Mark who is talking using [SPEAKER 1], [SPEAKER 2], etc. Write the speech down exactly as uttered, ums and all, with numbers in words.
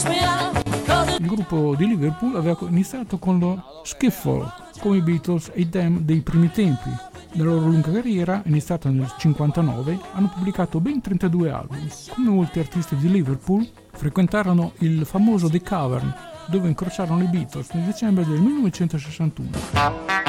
[SPEAKER 1] Il gruppo di Liverpool aveva iniziato con lo skiffle, come i Beatles e i Them dei primi tempi. Nella loro lunga carriera, iniziata nel cinquantanove, hanno pubblicato ben trentadue album. Come molti artisti di Liverpool, frequentarono il famoso The Cavern, dove incrociarono i Beatles nel dicembre del millenovecentosessantuno.